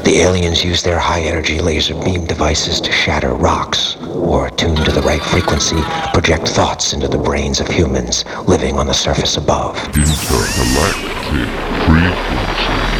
The aliens use their high-energy laser beam devices to shatter rocks, or tuned to the right frequency, project thoughts into the brains of humans living on the surface above. Intergalactic frequency.